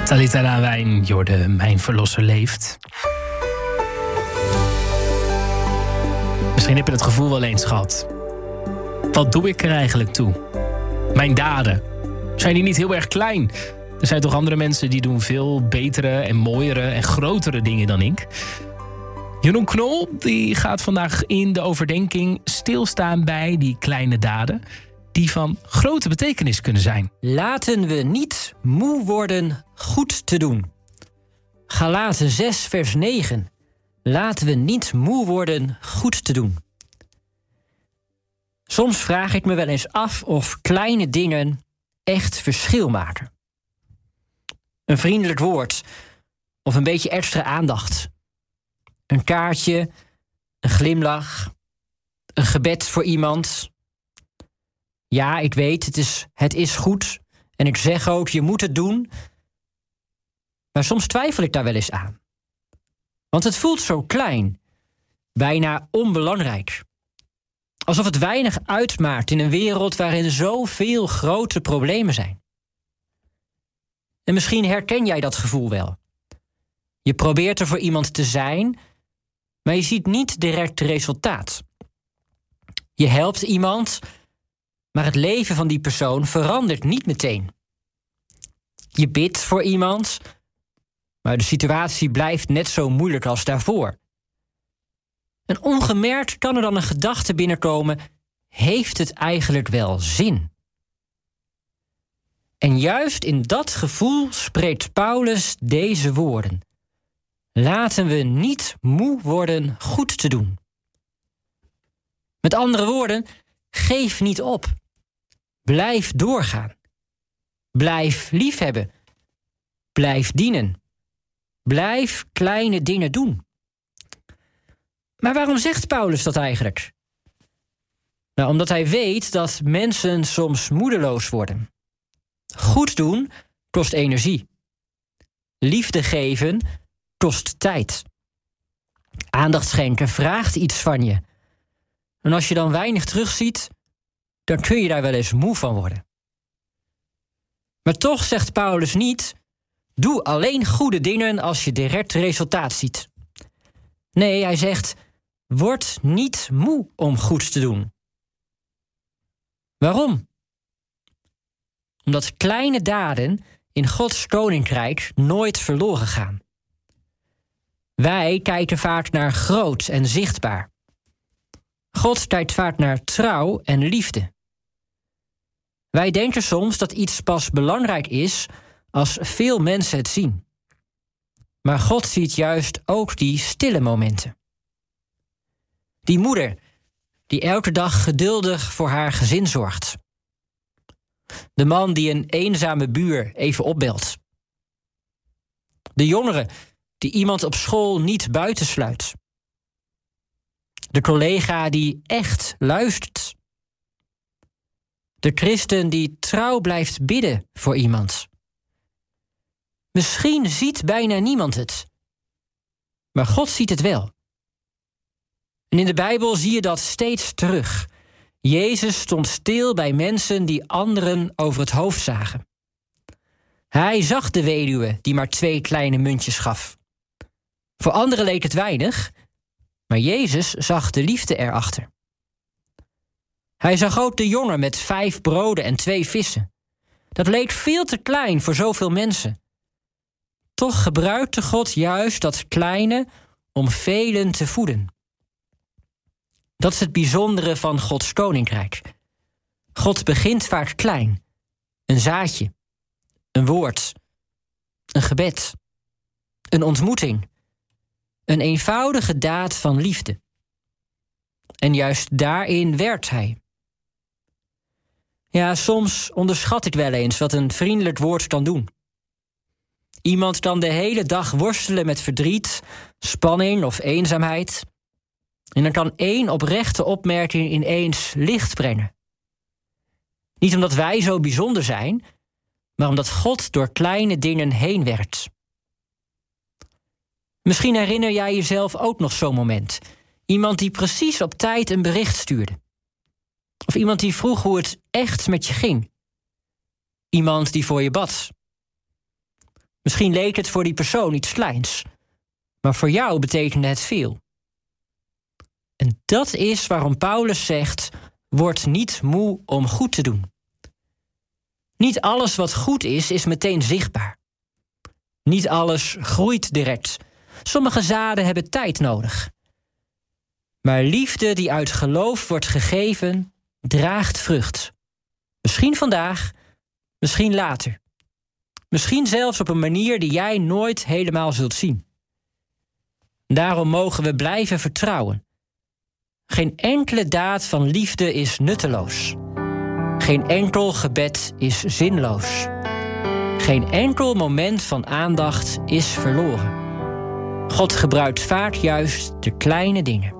Talita Nawijn, Jorde, mijn verlosser leeft. Misschien heb je het gevoel wel eens gehad. Wat doe ik er eigenlijk toe? Mijn daden, zijn die niet heel erg klein? Er zijn toch andere mensen die doen veel betere en mooiere en grotere dingen dan ik. Jeroen Knol die gaat vandaag in de overdenking stilstaan bij die kleine daden die van grote betekenis kunnen zijn. Laten we niet moe worden goed te doen. Galaten 6 vers 9. Laten we niet moe worden goed te doen. Soms vraag ik me wel eens af of kleine dingen echt verschil maken. Een vriendelijk woord of een beetje extra aandacht. Een kaartje, een glimlach, een gebed voor iemand. Ja, ik weet, het is goed. En ik zeg ook, je moet het doen. Maar soms twijfel ik daar wel eens aan. Want het voelt zo klein, bijna onbelangrijk. Alsof het weinig uitmaakt in een wereld waarin zoveel grote problemen zijn. En misschien herken jij dat gevoel wel. Je probeert er voor iemand te zijn, maar je ziet niet direct resultaat. Je helpt iemand, maar het leven van die persoon verandert niet meteen. Je bidt voor iemand, maar de situatie blijft net zo moeilijk als daarvoor. En ongemerkt kan er dan een gedachte binnenkomen: heeft het eigenlijk wel zin? En juist in dat gevoel spreekt Paulus deze woorden. Laten we niet moe worden goed te doen. Met andere woorden, geef niet op. Blijf doorgaan. Blijf liefhebben. Blijf dienen. Blijf kleine dingen doen. Maar waarom zegt Paulus dat eigenlijk? Nou, omdat hij weet dat mensen soms moedeloos worden. Goed doen kost energie. Liefde geven kost tijd. Aandacht schenken vraagt iets van je. En als je dan weinig terugziet, dan kun je daar wel eens moe van worden. Maar toch zegt Paulus niet: doe alleen goede dingen als je direct resultaat ziet. Nee, hij zegt: word niet moe om goed te doen. Waarom? Omdat kleine daden in Gods koninkrijk nooit verloren gaan. Wij kijken vaak naar groot en zichtbaar. God kijkt vaak naar trouw en liefde. Wij denken soms dat iets pas belangrijk is als veel mensen het zien. Maar God ziet juist ook die stille momenten. Die moeder die elke dag geduldig voor haar gezin zorgt. De man die een eenzame buur even opbelt. De jongere die iemand op school niet buitensluit. De collega die echt luistert. De christen die trouw blijft bidden voor iemand. Misschien ziet bijna niemand het. Maar God ziet het wel. En in de Bijbel zie je dat steeds terug. Jezus stond stil bij mensen die anderen over het hoofd zagen. Hij zag de weduwe die maar 2 kleine muntjes gaf. Voor anderen leek het weinig, maar Jezus zag de liefde erachter. Hij zag ook de jongen met 5 broden en 2 vissen. Dat leek veel te klein voor zoveel mensen. Toch gebruikte God juist dat kleine om velen te voeden. Dat is het bijzondere van Gods koninkrijk. God begint vaak klein. Een zaadje, een woord, een gebed, een ontmoeting, een eenvoudige daad van liefde. En juist daarin werkt hij. Ja, soms onderschat ik wel eens wat een vriendelijk woord kan doen. Iemand kan de hele dag worstelen met verdriet, spanning of eenzaamheid. En dan kan 1 oprechte opmerking ineens licht brengen. Niet omdat wij zo bijzonder zijn, maar omdat God door kleine dingen heen werkt. Misschien herinner jij jezelf ook nog zo'n moment. Iemand die precies op tijd een bericht stuurde. Of iemand die vroeg hoe het echt met je ging. Iemand die voor je bad. Misschien leek het voor die persoon iets kleins, maar voor jou betekende het veel. En dat is waarom Paulus zegt: word niet moe om goed te doen. Niet alles wat goed is meteen zichtbaar. Niet alles groeit direct. Sommige zaden hebben tijd nodig. Maar liefde die uit geloof wordt gegeven, draagt vrucht. Misschien vandaag, misschien later. Misschien zelfs op een manier die jij nooit helemaal zult zien. Daarom mogen we blijven vertrouwen. Geen enkele daad van liefde is nutteloos. Geen enkel gebed is zinloos. Geen enkel moment van aandacht is verloren. God gebruikt vaak juist de kleine dingen.